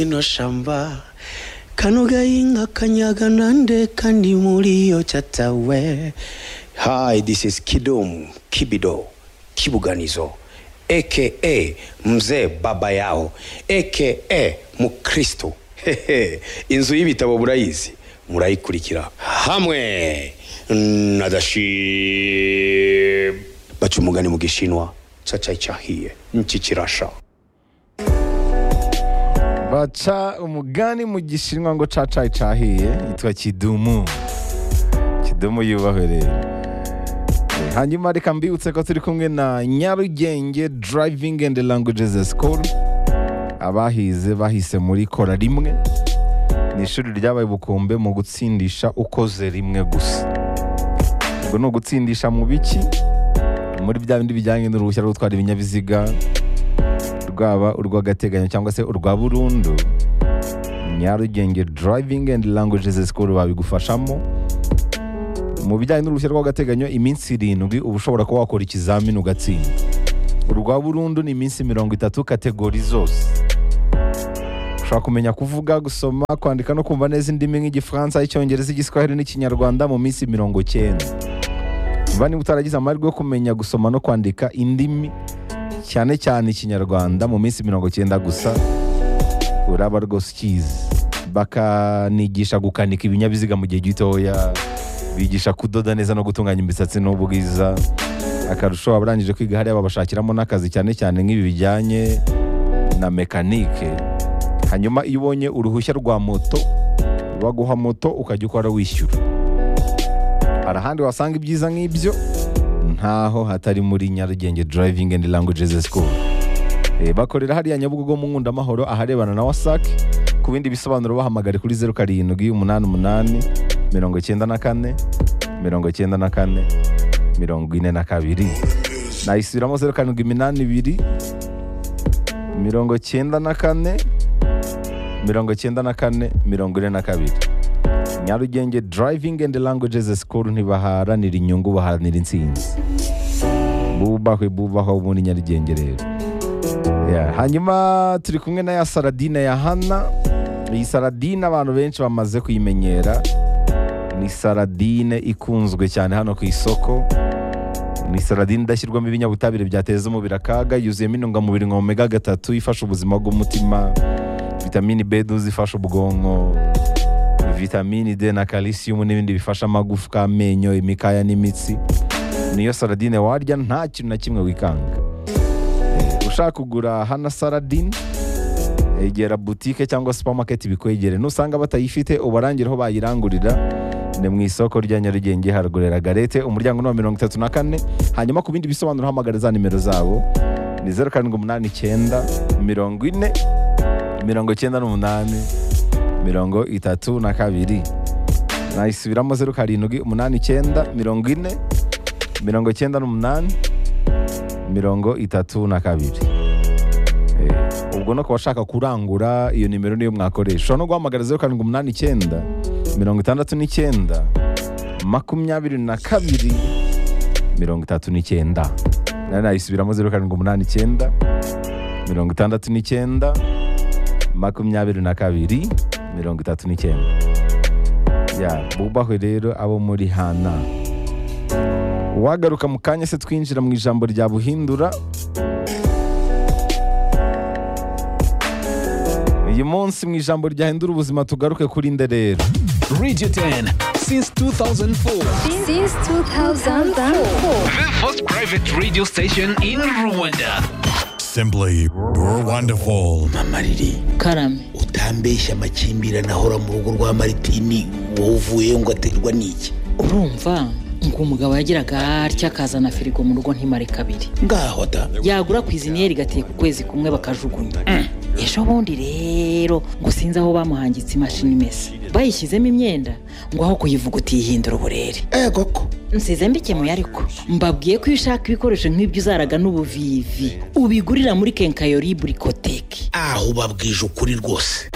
ino shamba kano gahinga kanyaga nande kandi muri yo chatawe. Hi, this is Kidum Kibido Kibuganizo aka Mzee Baba Yao aka Mukristo. Inzu y'ibitabo burayizi murayikurikira hamwe nadashi baca umugani mu gishinwa caca cyahiye nchikirasha. Baca umugani mu gishinwa ngo caca cyahiye yitwa Kidumu yubahwe rero. Hanyuma reka mbibutse ko turi kumwe na Nyarugenge Driving and Languages School. Abahize bahise muri kora rimwe, ni ishuri ryabaye bukombe mu gutsindisha ukoze rimwe gusa. Ubwo no gutsindisha mu biki? Muri bya bindi bijyanye n'uruhushya rwo gutwara ibinyabiziga, rwaba urw'agateganyo cyangwa se urwa burundu. Nyarugenge Driving and Languages School babigufashamo. Mu bijyanye n'uruhushya rw'agateganyo iminsi 7 uba ushobora kuba wakora ikizamini ugatsinda. Urwa burundu ni iminsi 30 kategori zose. Ushobora kumenya kuvuga, gusoma, kwandika no kumva neza indimi nk'igifaransa, icyongereza, igiswahili n'ikinyarwanda mu minsi 90. Niba utaragize amahirwe yo kumenya gusoma no kwandika indimi cyane cyane ikinyarwanda mu minsi 90 gusa, uraba rwose ukizi. Bakanigisha gukanika ibinyabiziga mu gihe gitoya, bigisha kudoda neza no gutunganya imisatsi n'ubwiza. Akarusho abarangije kwiga hariya babashakiramo n'akazi cyane cyane nk'ibi bijyanye na mekanike. Hanyuma iyo ubonye uruhushya rwa moto, baguha moto ukajya ukora wishyura. Hari ahandi wasanga ibyiza nk'ibyo ntaho hatari muri Nyarugenge Driving and Languages School. Bakorera hariya Nyabugogo mu Nkundamahoro aharebana na WASAC. Ku bindi bisobanuro bahamagare kuri 0788 94 94 42. Nayisubiramo 0782 94 94 42. Nyarugenge Driving and Languages School ntibaharanira inyungu, baharanira intsinzi. Bubahwe muri Nyarugenge rero. Hanyuma turi kumwe na ya Saradine ya Hana. Iyi Saradine abantu benshi bamaze kuyimenyera. Ni Saradine ikunzwe cyane hano ku isoko. Ni Saradine idashyirwamo ibinyabutabire byateza umubiri akaga, yuzuyemo intungamubiri nka omega 3 ifasha ubuzima bw'umutima, vitamini B12 ifasha ubwonko, vitamini D na calcium n'ibindi bifasha amagufwa, amenyo, imikaya n'imitsi. Niyo Saradine warya nta kintu na kimwe wikanga. Ushaka kugura hana Saradine, egera boutique cyangwa supermarket bikwegere. Nusanga batayifite ubarangireho bayirangurira. Ni mu isoko rya Nyarugenge harugurera Garete, umuryango no 34. Hanyuma ku bindi bisobanuro hamagara za nimero zabo ni 0789 40 98 32. Nayisubiramo 0789 40 98 32. Ubwo no kubashaka kurangura iyo nimero niyo mwakoresha. No guhamagara 0789 69 22 39. Nayisubiramo 0789 69 22 39. Bubahwe rero abo muri Hana. Wagaruka mu kanya se twinjira mu ijambo rya buhindura. Uyu munsi mu ijambo ryahindura ubuzima tugaruke kuri nderero. Radio 10 since 2004. Since 2004. The first private radio station in Rwanda. Simply wonderful. Mama Riri Karame, utambeshya amakimbirane ahora mu rugo rwa Maritini, wowe uvuye ngo aterwa n'iki? urumva ngo umugabo yagiraga atya akazana firigo mu rugo ntimare kabiri. Ngaho da Yagura ku iziniyeri gateye ku kwezi kumwe bakajugunya. Ejo bundi rero ngo sinzi aho bamuhangitse imashini imesa, bayishyizemo imyenda ngo aho kuyivuga utihindura uburere. Koko Nsize mbikemuye ariko mbabwiye ko iyo ushaka ibikoresho nk'ibyo uzaraga n'ubuvivi ubigurira muri Kenkayori Burikoteki. aho babwije ukuri rwose.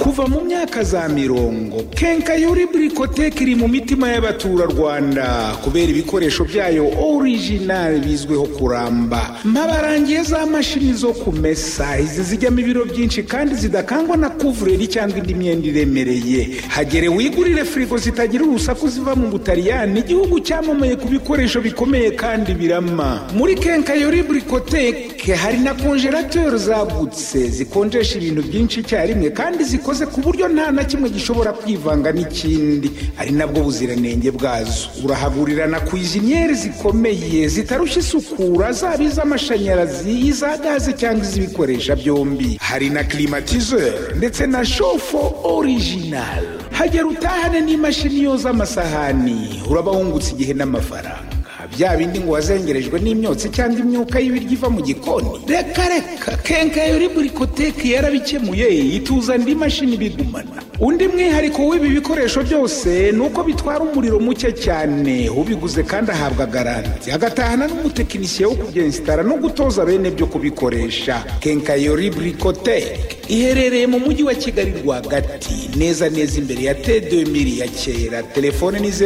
kuva mu myaka za 70 kenkayori Bricotech iri mu mitima y'abaturarwanda kubera ibikoresho byayo original bizweho kuramba. Mpabarangiye za mashini zo kumesa, izi zijyamo ibiro byinshi kandi zidakangwa na kuvureri cyangwa indi myenda iremereye. Hagere wigurire frigo zitagira urusaku ziva mu Butaliyani, igihugu cyamamaye ku bikoresho bikomeye kandi birama. Muri kenkayori Bricotech hari na congelateur zagutse zikonjesha ibintu byinshi icyarimwe kandi zikoze ku buryo nta na kimwe gishobora kwivanga n'ikindi, ari nabwo buziranenge bwazo. Urahagurira na cuisiniere zikomeye zitarushya isukura, zaba iz'amashanyarazi, iza gaze cyangwa iz'ibikoresha byombi. Hari na climatiseur ndetse na chauffe original. Hagera utahane n'imashini yoza amasahani, uraba wungutse igihe n'amafaranga. Bya bindi ngo wazengerejwe n'imyotsi cyangwa imyuka y'ibiryo iva mu gikoni, reka kenkayori Bricotech yarabikemuye, ituza indi mashini bigumana. Undi mwihariko w'ibi bikoresho byose nuko bitwara umuriro muke cyane, ubiguze kandi ahabwa garanti, agatahana n'umutekinisiye wo kubyinstara no gutoza bene byo kubikoresha. Kenkayori Bricotech iherereye mu mujyi wa Kigali rwagati, neza imbere ya T2000 ya kera. Telefone ni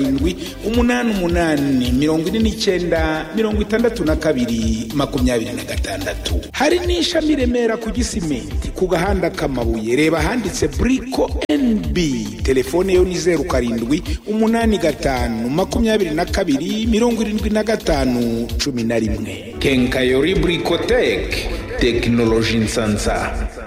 0788 hari n'ishami Remera ku Gisimenti ku gahanda k'amabuye, reba handitse Brico NB. Telefone yo ni 0785227511. Kenkayori Bricotech, technology nsansa.